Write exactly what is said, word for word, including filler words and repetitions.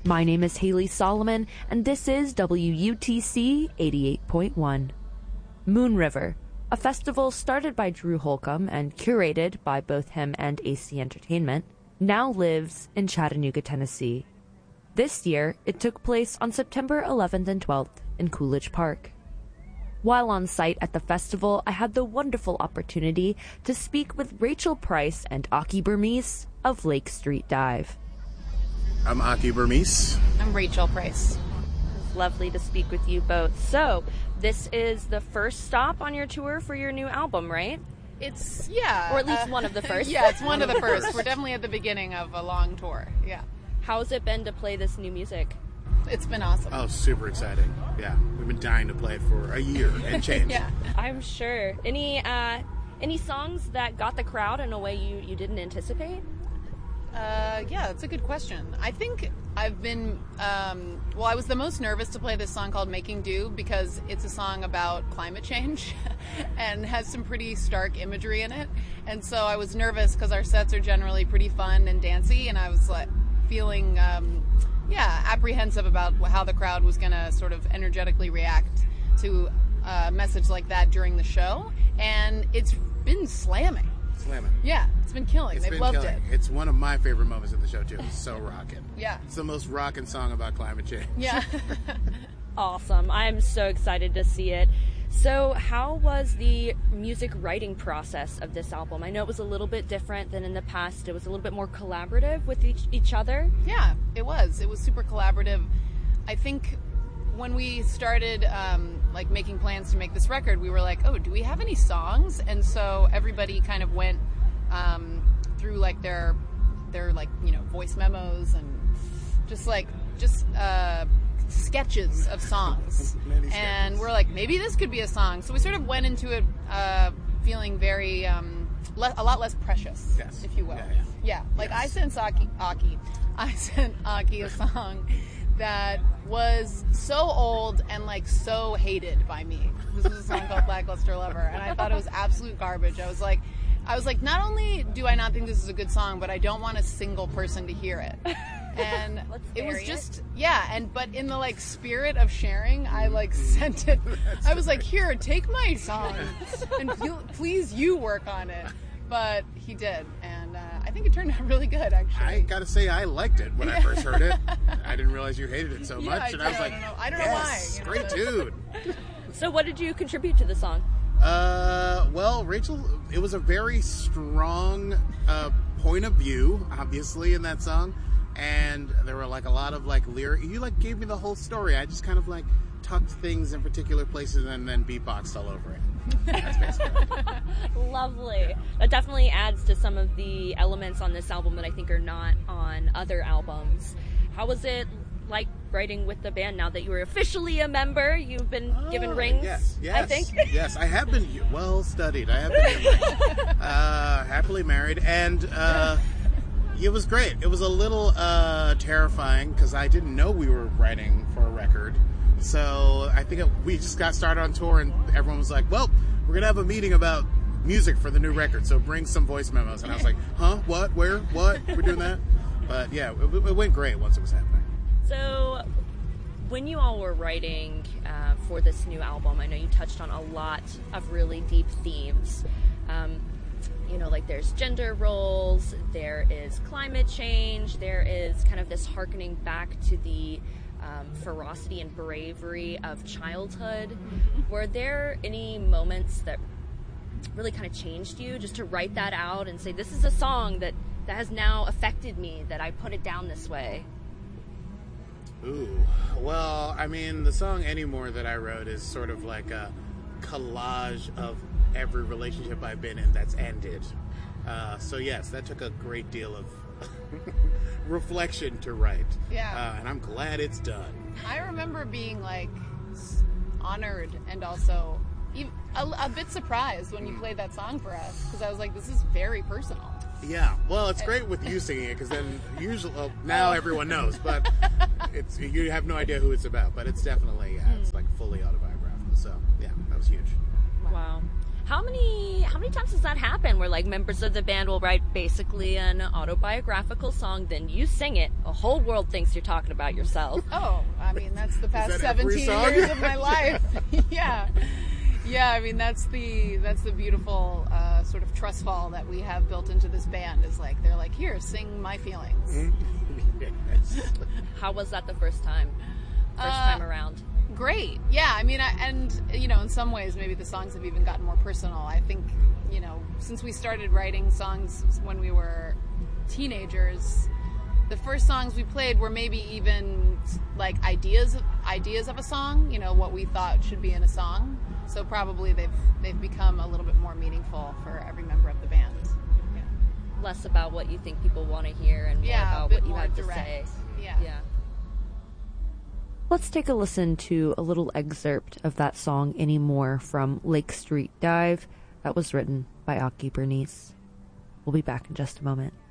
My name is Haley Solomon, and this is W U T C eighty-eight point one. Moon River, a festival started by Drew Holcomb and curated by both him and A C Entertainment, now lives in Chattanooga, Tennessee. This year, it took place on September eleventh and twelfth in Coolidge Park. While on site at the festival, I had the wonderful opportunity to speak with Rachel Price and Aki Burmese of Lake Street Dive. I'm Aki Burmese. I'm Rachel Price. It's lovely to speak with you both. So, this is the first stop on your tour for your new album, right? It's, yeah. Or at least uh, one of the first. Yeah, it's one of the first. We're definitely at the beginning of a long tour, yeah. How's it been to play this new music? It's been awesome. Oh, super exciting. Yeah, we've been dying to play it for a year and change. Yeah. I'm sure. Any uh, any songs that got the crowd in a way you, you didn't anticipate? Uh, yeah, that's a good question. I think I've been, um, well, I was the most nervous to play this song called Making Do because it's a song about climate change and has some pretty stark imagery in it. And so I was nervous because our sets are generally pretty fun and dancey, and I was like feeling, um, yeah, apprehensive about how the crowd was going to sort of energetically react to a message like that during the show. And it's been slamming. Slamming. Yeah, it's been killing. It's They've been loved killing. it. It's one of my favorite moments of the show, too. It's so rocking. Yeah. It's the most rocking song about climate change. Yeah. Awesome. I'm so excited to see it. So how was the music writing process of this album? I know it was a little bit different than in the past. It was a little bit more collaborative with each, each other. Yeah, it was. It was super collaborative. I think when we started um, like making plans to make this record, we were like, oh, do we have any songs? And so everybody kind of went um, through like their their like, you know, voice memos and just like just uh, sketches of songs. And we're like, maybe this could be a song. So we sort of went into it uh, feeling very um, le- a lot less precious, Yes. if you will. Yeah, yeah. Yeah, like Yes. I sent Aki, Aki, I sent Aki a song that was so old and like so hated by me. This was a song called Lackluster Lover, and I thought it was absolute garbage. I was like, I was like, not only do I not think this is a good song, but I don't want a single person to hear it. And Let's it was bury just, yeah, and but in the like spirit of sharing, I like sent it. I was like, here, take my song, and pl- please you work on it. But he did, and uh, I think it turned out really good, actually. I gotta say, I liked it when I first heard it. I didn't realize you hated it so Yeah, much, I and did. I was I like, don't know. I don't know yes, why, you great know. dude. So what did you contribute to the song? Uh, well, Rachel, it was a very strong uh, point of view, obviously, in that song, and there were like a lot of like lyric. You like gave me the whole story. I just kind of like tucked things in particular places and then beatboxed all over it. That's basically it. Lovely. That definitely adds to some of the elements on this album that I think are not on other albums. How was it like writing with the band now that you were officially a member? You've been Oh, given rings, yes, yes, I think. yes, I have been well studied. I have been given rings. uh, happily married, and uh, it was great. It was a little uh, terrifying because I didn't know we were writing for a record. So I think it, we just got started on tour, and everyone was like, well, we're going to have a meeting about music for the new record, so bring some voice memos. And I was like, huh? What? Where? What? We're doing that? But yeah, it, it went great once it was happening. So when you all were writing uh, for this new album, I know you touched on a lot of really deep themes. Um, you know, like there's gender roles, there is climate change, there is kind of this hearkening back to the Um, ferocity and bravery of childhood. Mm-hmm. Were there any moments that really kind of changed you just to write that out and say, this is a song that, that has now affected me, that I put it down this way? Ooh, well, I mean, the song Anymore that I wrote is sort of like a collage of every relationship I've been in that's ended. Uh, so yes, that took a great deal of reflection to write. Yeah. Uh, and I'm glad it's done. I remember being like s- honored and also ev- a, a bit surprised when you played that song for us, because I was like, this is very personal. Yeah, well, it's great with you singing it, because then usually, well, now everyone knows, but it's you have no idea who it's about, but it's definitely, yeah, it's like fully autobiographical, so yeah, that was huge. Wow. How many how many times does that happen where like members of the band will write basically an autobiographical song, then you sing it, the whole world thinks you're talking about yourself? Oh, I mean, that's the past that every seventeen song? years of my life. Yeah. Yeah, I mean, that's the that's the beautiful uh, sort of trust fall that we have built into this band is like, they're like, here, sing my feelings. Yes. How was that the first time? First Uh, time around? Great. Yeah, I mean, I, and, you know, in some ways, maybe the songs have even gotten more personal. I think, you know, since we started writing songs when we were teenagers, the first songs we played were maybe even, like, ideas, ideas of a song, you know, what we thought should be in a song. So probably they've they've become a little bit more meaningful for every member of the band. Yeah, Less about what you think people want to hear and more yeah a about bit what you more have direct. to say. Yeah. Yeah. Let's take a listen to a little excerpt of that song, Anymore, from Lake Street Dive. That was written by Aki Bernice. We'll be back in just a moment.